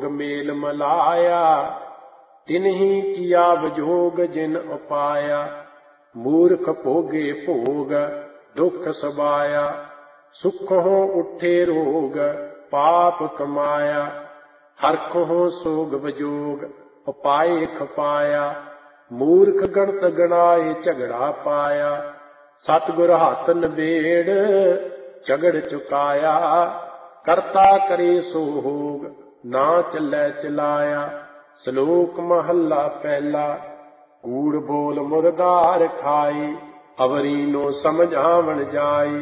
जोग मेल मलाया। तिन्ही किया विजोग जिन उपाया। मूर्ख भोगे भोग दुख सबाया। सुखों उठे रोग पाप कमाया। हरखों सोग विजोग उपाय खपाया। मूर्ख गणत गणाए झगड़ा पाया। सतगुर हथ नबेड़ झगड़ चुकाया। करता करे सो होग ना चलै चलाया। श्लोक महला पहला। कूड़ बोल मुर्दार खाई। अवरी नो समझावण जाई।